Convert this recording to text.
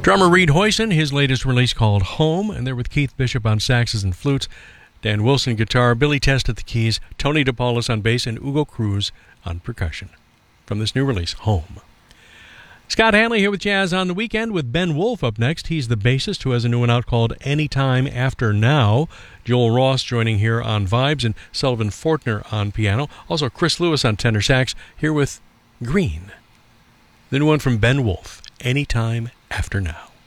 Drummer Reed Hoyson, his latest release called Home, and they're with Keith Bishop on saxes and flutes, Dan Wilson guitar, Billy Test at the keys, Tony DePaulus on bass, and Ugo Cruz on percussion. From this new release, Home. Scott Hanley here with Jazz on the Weekend with Ben Wolf up next. He's the bassist who has a new one out called Anytime After Now. Joel Ross joining here on vibes and Sullivan Fortner on piano. Also Chris Lewis on tenor sax here with Green. The new one from Ben Wolf, Anytime After Now.